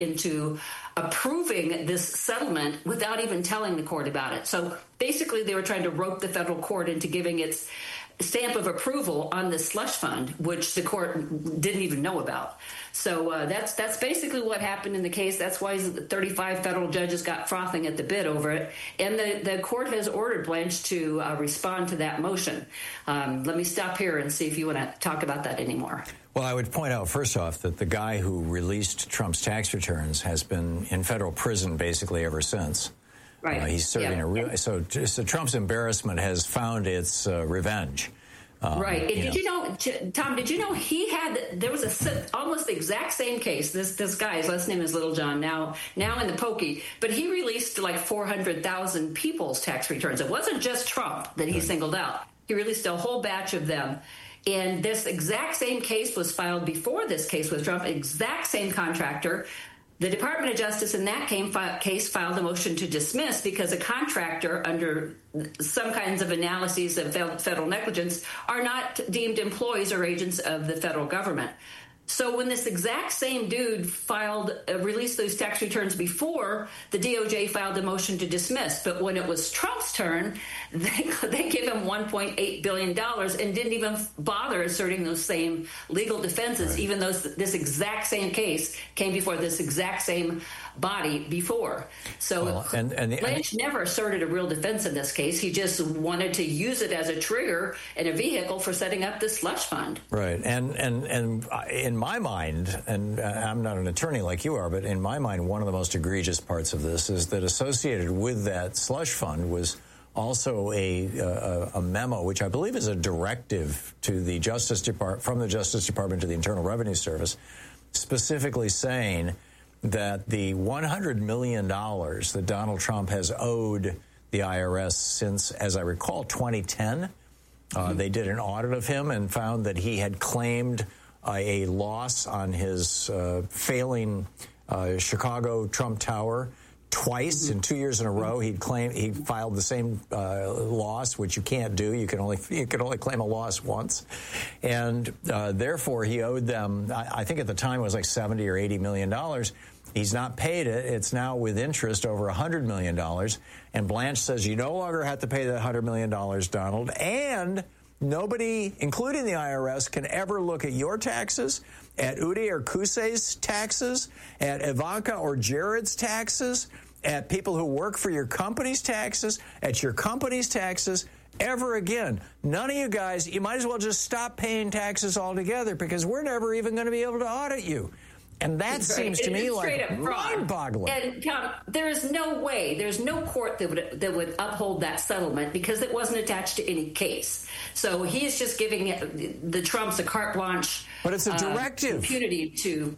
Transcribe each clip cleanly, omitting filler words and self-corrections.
into approving this settlement without even telling the court about it. So basically, they were trying to rope the federal court into giving its stamp of approval on this slush fund, which the court didn't even know about. So that's basically what happened in the case. That's why 35 federal judges got frothing at the bit over it. And the court has ordered Blanche to respond to that motion. Let me stop here and see if you want to talk about that anymore. Well, I would point out, first off, that the guy who released Trump's tax returns has been in federal prison basically ever since. Right. He's serving so Trump's embarrassment has found its revenge. Right. And did you know, Tom, did you know there was almost the exact same case. This guy, his last name is Littlejohn, now in the pokey, but he released like 400,000 people's tax returns. It wasn't just Trump that he singled out. He released a whole batch of them. And this exact same case was filed before this case with Trump, exact same contractor. The Department of Justice in that case filed a motion to dismiss because a contractor, under some kinds of analyses of federal negligence, are not deemed employees or agents of the federal government. So when this exact same dude released those tax returns before, the DOJ filed a motion to dismiss. But when it was Trump's turn, they gave him $1.8 billion and didn't even bother asserting those same legal defenses, even though this exact same case came before this exact same body before. So Blanche never asserted a real defense in this case. He just wanted to use it as a trigger and a vehicle for setting up this slush fund. Right. And in my mind, and I'm not an attorney like you are, but in my mind, one of the most egregious parts of this is that associated with that slush fund was also a memo, which I believe is a directive to the Justice Department, from the Justice Department to the Internal Revenue Service, specifically saying that the $100 million that Donald Trump has owed the IRS since, as I recall, 2010, they did an audit of him and found that he had claimed a loss on his failing Chicago Trump Tower twice in 2 years in a row. He filed the same loss, which you can't do. You can only claim a loss once, and therefore he owed them. I think at the time it was like $70 or $80 million. He's not paid it. It's now with interest over $100 million. And Blanche says you no longer have to pay that $100 million, Donald, and nobody, including the IRS, can ever look at your taxes, at Udi or Kusei's taxes, at Ivanka or Jared's taxes, at people who work for your company's taxes, at your company's taxes, ever again. None of you guys, you might as well just stop paying taxes altogether because we're never even going to be able to audit you. And that seems to me like mind-boggling. And Tom, there is no way, there's no court that would uphold that settlement because it wasn't attached to any case. So he is just giving the Trumps a carte blanche. But it's a directive. Impunity to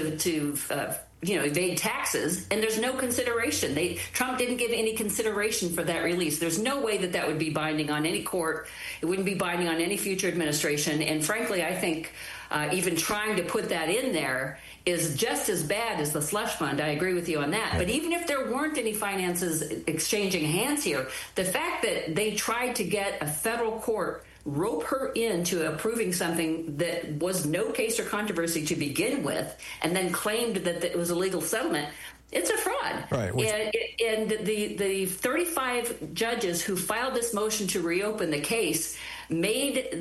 evade taxes, and there's no consideration. Trump didn't give any consideration for that release. There's no way that would be binding on any court. It wouldn't be binding on any future administration. And frankly, I think even trying to put that in there is just as bad as the slush fund. I agree with you on that. But even if there weren't any finances exchanging hands here, the fact that they tried to get a federal court rope her into approving something that was no case or controversy to begin with, and then claimed that it was a legal settlement, it's a fraud. Right. And the 35 judges who filed this motion to reopen the case made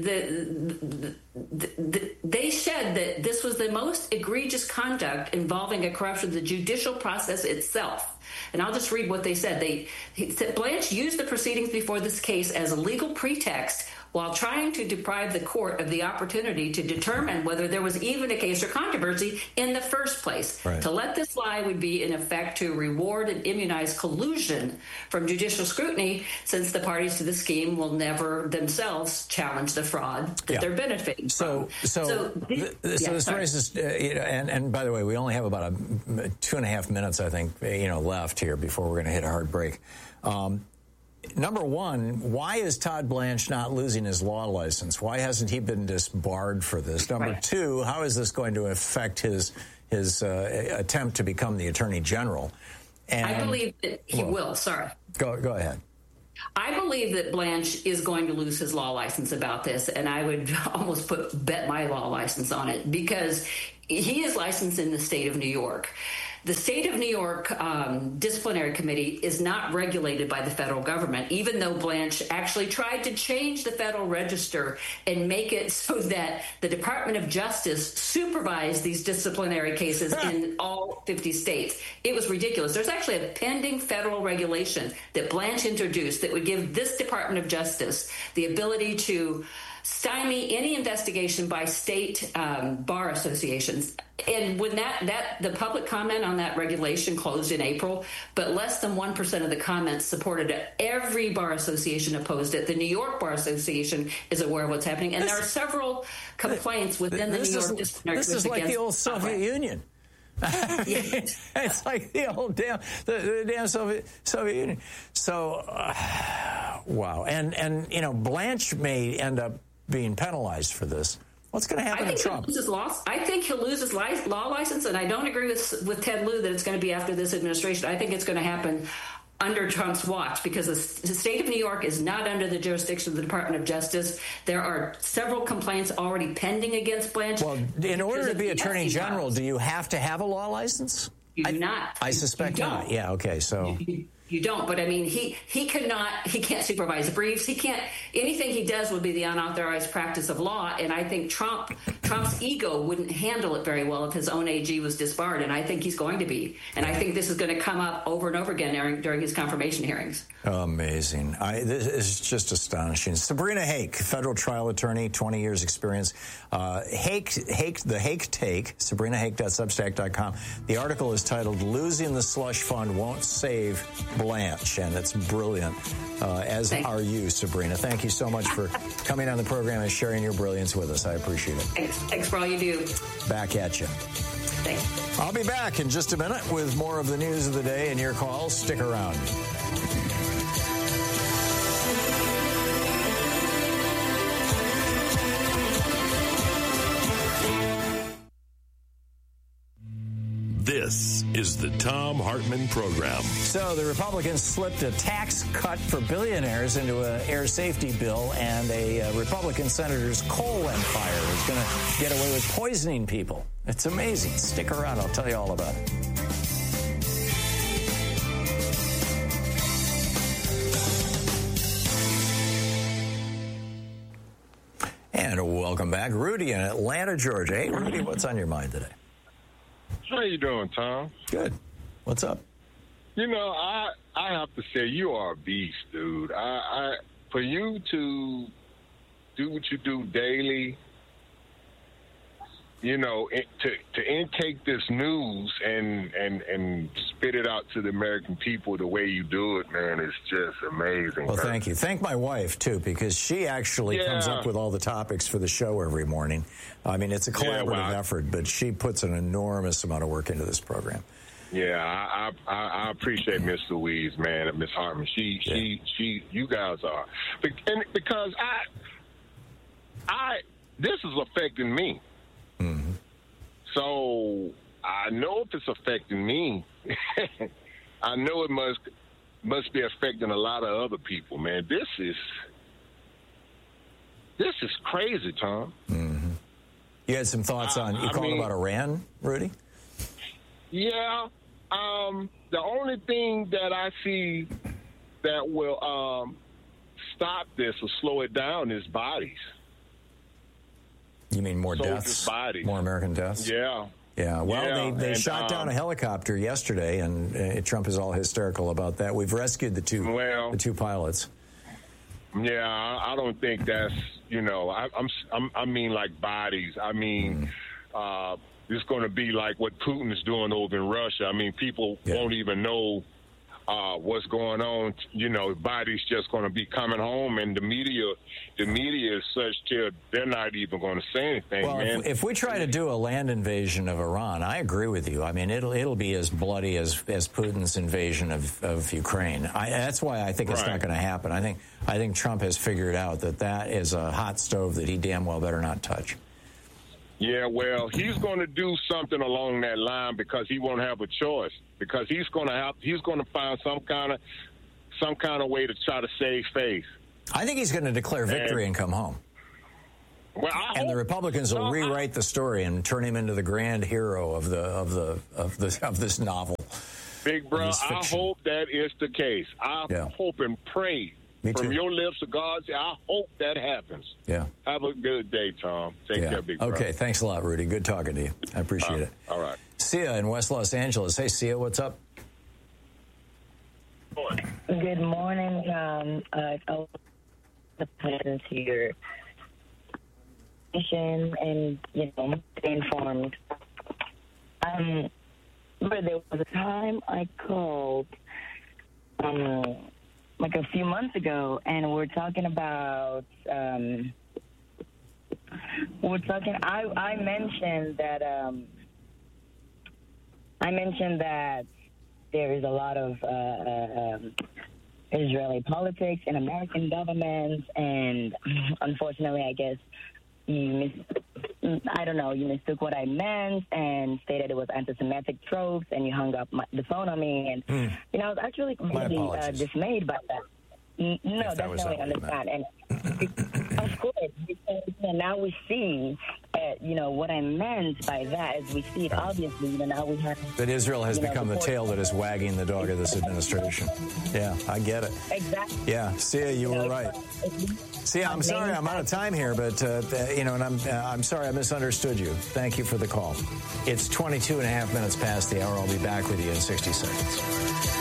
they said that this was the most egregious conduct involving a corruption of the judicial process itself. And I'll just read what they said. Blanche used the proceedings before this case as a legal pretext while trying to deprive the court of the opportunity to determine whether there was even a case or controversy in the first place. Right. To let this lie would be, in effect, to reward and immunize collusion from judicial scrutiny, since the parties to the scheme will never themselves challenge the fraud that they're benefiting from. So this raises, and by the way, we only have about 2.5 minutes, I think, left here before we're going to hit a hard break. Number one, why is Todd Blanche not losing his law license? Why hasn't he been disbarred for this? Number two, how is this going to affect his attempt to become the Attorney General? And, I believe that he will. Sorry. Go ahead. I believe that Blanche is going to lose his law license about this, and I would almost bet my law license on it, because he is licensed in the state of New York. the state of New York disciplinary committee is not regulated by the federal government, even though Blanche actually tried to change the Federal Register and make it so that the Department of Justice supervised these disciplinary cases in all 50 states. It was ridiculous. There's actually a pending federal regulation that Blanche introduced that would give this Department of Justice the ability to stymie any investigation by state bar associations. And when the public comment on that regulation closed in April, but less than 1% of the comments supported it. Every bar association opposed it. The New York Bar Association is aware of what's happening, and there are several complaints within the New York disciplinary commission. This is like the old Soviet Union. It's like the old damn Soviet Union. So, wow, and you know, Blanche may end up being penalized for this. What's going to happen to Trump? I think he'll lose his law license, and I don't agree with Ted Lieu that it's going to be after this administration. I think it's going to happen under Trump's watch, because the state of New York is not under the jurisdiction of the Department of Justice. There are several complaints already pending against Blanche. Well, in order to be Attorney General, do you have to have a law license? You do not. I suspect not. Yeah, okay, so... You don't, but I mean, he can't supervise briefs. He can't, anything he does would be the unauthorized practice of law. And I think Trump's ego wouldn't handle it very well if his own AG was disbarred. And I think he's going to be. And I think this is going to come up over and over again during his confirmation hearings. Amazing. This is just astonishing. Sabrina Hake, federal trial attorney, 20 years experience. The Hake Take, sabrinahake.substack.com. The article is titled, "Losing the Slush Fund Won't Save Blanche," and it's brilliant, as are you, Sabrina. Thank you so much for coming on the program and sharing your brilliance with us. I appreciate it. Thanks for all you do. Back at you. Thanks. I'll be back in just a minute with more of the news of the day and your calls. Stick around. This is the Thom Hartmann Program. So the Republicans slipped a tax cut for billionaires into an air safety bill, and a Republican senator's coal empire is going to get away with poisoning people. It's amazing. Stick around. I'll tell you all about it. And welcome back. Rudy in Atlanta, Georgia. Hey, Rudy, what's on your mind today? How you doing, Tom? Good. What's up? You know, I have to say you are a beast, dude. For you to do what you do daily, you know, to intake this news and spit it out to the American people the way you do it, man, is just amazing. Well, thank you. Thank my wife, too, because she actually comes up with all the topics for the show every morning. I mean, it's a collaborative effort, but she puts an enormous amount of work into this program. Yeah, I appreciate Miss Louise, man, and Miss Hartman. She, you guys are, because this is affecting me. Mm-hmm. So I know if it's affecting me, I know it must be affecting a lot of other people, man. This is crazy, Tom. Mm-hmm. You had some thoughts on, you called about Iran, Rudy? Yeah. The only thing that I see that will stop this or slow it down is bodies. You mean more soldiers' deaths? Bodies. More American deaths? Yeah. Yeah. Well, they shot down a helicopter yesterday, and Trump is all hysterical about that. We've rescued the two pilots. Yeah, I don't think that's, you know, I mean like bodies. I mean, it's going to be like what Putin is doing over in Russia. I mean, people won't even know what's going on. You know, bodies just going to be coming home, and the media is such till they're not even going to say anything. Well, man. If we try to do a land invasion of Iran, I agree with you. I mean, it'll be as bloody as Putin's invasion of Ukraine. That's why I think it's not going to happen. I think Trump has figured out that is a hot stove that he damn well better not touch. Yeah, well, he's going to do something along that line because he won't have a choice. Because he's going to find some kind of way to try to save face. I think he's going to declare victory and come home. Well, and the Republicans will rewrite the story and turn him into the grand hero of this novel. Big bro, I hope that is the case. I hope and pray from your lips to God. I hope that happens. Yeah. Have a good day, Tom. Take care, big bro. Okay, thanks a lot, Rudy. Good talking to you. I appreciate it. All right. Sia in West Los Angeles. Hey, Sia, what's up? Good morning, Tom. The presence here. And, stay informed. But there was a time I called, like a few months ago, and we're talking about, I mentioned that there is a lot of Israeli politics and American governments, and unfortunately, I guess you mistook what I meant and stated it was anti-Semitic tropes, and you hung up the phone on me, and I was actually really dismayed by that. No, definitely understand, and of course, because now we see, what I meant by that is we see it obviously. Now we have that Israel has become the tail that is wagging the dog of this administration. Yeah, I get it. Exactly. Yeah, Sia, you were right. See, I'm sorry I'm out of time here, but, and I'm sorry I misunderstood you. Thank you for the call. It's 22 and a half minutes past the hour. I'll be back with you in 60 seconds.